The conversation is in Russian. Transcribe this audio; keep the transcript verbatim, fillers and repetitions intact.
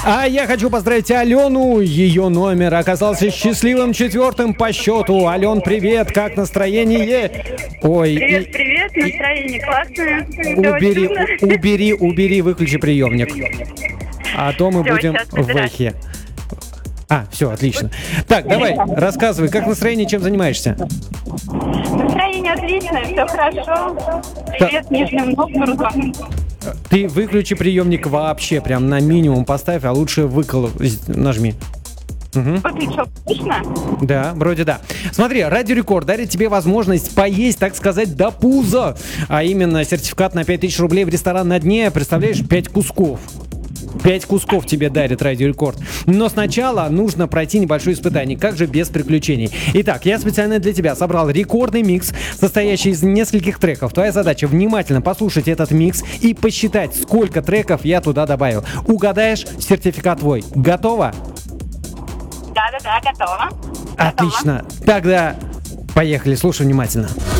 А я хочу поздравить Алену. Ее номер оказался счастливым четвертым по счету. Ален, привет, как настроение? Ой, Привет, и- привет, настроение классное. Всё убери, чудно. у- убери, убери, выключи приемник. А то мы Всё, будем сейчас в собираюсь. эхе. А, все, отлично. Так, давай, рассказывай, как настроение, чем занимаешься? Настроение отличное, все хорошо. Привет Нижнему Новгороду. Ты выключи приемник вообще, прям на минимум поставь, а лучше выкол нажми. Вот и что, слышно? Да, вроде да. Смотри, Радио Рекорд дарит тебе возможность поесть, так сказать, до пуза. А именно сертификат на пять тысяч рублей в ресторан на дне. Представляешь, пять кусков. Пять кусков тебе дарит Радио Рекорд. Но сначала нужно пройти небольшое испытание. Как же без приключений? Итак, я специально для тебя собрал рекордный микс, состоящий из нескольких треков. Твоя задача внимательно послушать этот микс и посчитать, сколько треков я туда добавил. Угадаешь, сертификат твой. Готово? Да-да-да, готова. Отлично. Тогда поехали, слушай внимательно.